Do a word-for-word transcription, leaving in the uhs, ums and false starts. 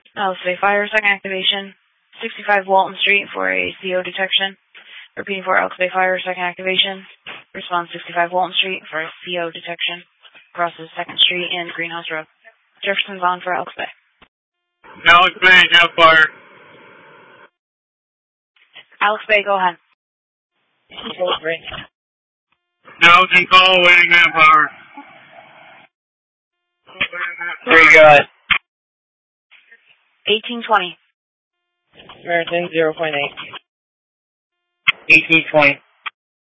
Alex Bay Fire, second activation, sixty-five Walton Street for a C O detection. Repeating for Alex Bay Fire, second activation, response sixty-five Walton Street for a C O detection. Crosses second Street and Greenhouse Road. Jefferson's on for Alex Bay. Alex Bay, Jeff Fire. Alex Bay, go ahead. Alex and call, waiting manpower. Three, go ahead. eighteen twenty. Samaritan, zero point eight. eighteen twenty.